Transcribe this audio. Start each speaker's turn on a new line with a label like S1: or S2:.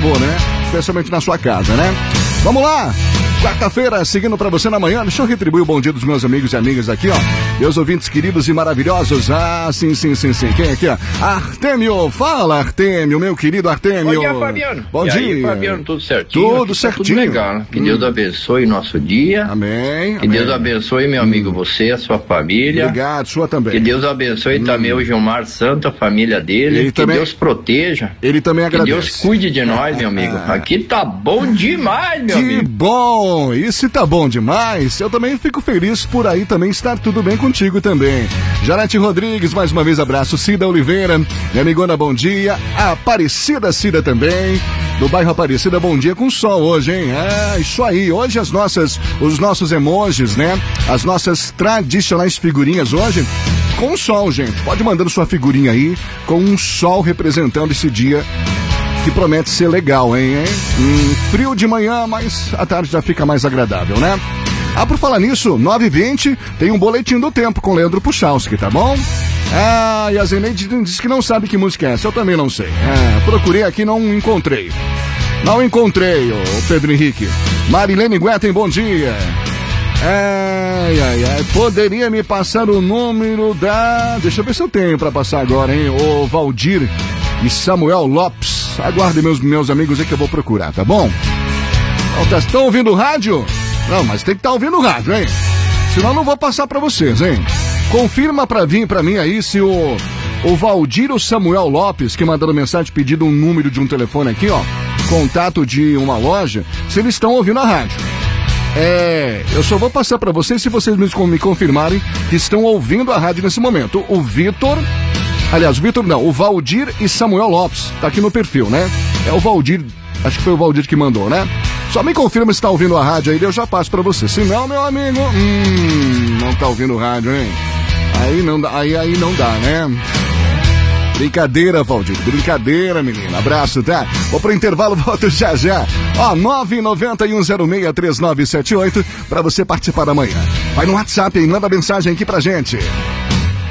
S1: favor, né? Especialmente na sua casa, né? Vamos lá! Quarta-feira, seguindo pra você na manhã, deixa eu retribuir o bom dia dos meus amigos e amigas aqui, ó. Meus ouvintes queridos e maravilhosos. Ah, sim. Quem aqui, ó? Artêmio, fala, Artêmio, meu querido Artêmio.
S2: Bom dia, Fabiano.
S1: Bom dia.
S2: Aí, Fabiano, tudo certinho?
S1: Tudo certinho.
S2: Tudo legal, né? Que Deus abençoe nosso dia.
S1: Amém.
S2: Que Deus abençoe, meu amigo, você, a sua família.
S1: Obrigado, sua também.
S2: Que Deus abençoe também o Gilmar Santos, a família dele.
S1: Ele
S2: que
S1: também,
S2: Deus proteja.
S1: Ele também agradece.
S2: Que Deus cuide de nós, meu amigo. Aqui tá bom demais, meu amigo.
S1: Que bom! E se tá bom demais, eu também fico feliz por aí também estar tudo bem contigo também. Janete Rodrigues, mais uma vez abraço. Cida Oliveira, minha amigona, bom dia. Aparecida Cida também, do bairro Aparecida, bom dia com sol hoje, hein? É, isso aí, hoje os nossos emojis, né? As nossas tradicionais figurinhas hoje com sol, gente. Pode mandando sua figurinha aí com um sol representando esse dia que promete ser legal, hein? Frio de manhã, mas à tarde já fica mais agradável, né? Ah, por falar nisso, 9h20 tem um boletim do tempo com Leandro Puchalski, tá bom? Ah, e a Zeneide disse que não sabe que música é essa, eu também não sei. Procurei aqui, não encontrei. Não encontrei, ô Pedro Henrique. Marilene Guetem, bom dia. Poderia me passar o número da... Deixa eu ver se eu tenho pra passar agora, hein? O Valdir e Samuel Lopes. Aguardem meus amigos aí que eu vou procurar, tá bom? Estão ouvindo o rádio? Não, mas tem que estar ouvindo o rádio, hein? Senão não vou passar pra vocês, hein? Confirma pra mim aí se o Valdir ou Samuel Lopes, que mandaram mensagem pedindo um número de um telefone aqui, ó, contato de uma loja, se eles estão ouvindo a rádio. Eu só vou passar pra vocês se vocês me confirmarem que estão ouvindo a rádio nesse momento. O Valdir e Samuel Lopes, tá aqui no perfil, né? É o Valdir, acho que foi o Valdir que mandou, né? Só me confirma se tá ouvindo a rádio aí, eu já passo pra você. Se não, meu amigo, não tá ouvindo o rádio, hein? Aí não dá, né? Brincadeira, Valdir, brincadeira, menina. Abraço, tá? Vou pro intervalo, volto já. Ó, 991063978 pra você participar amanhã. Vai no WhatsApp, hein? Manda mensagem aqui pra gente.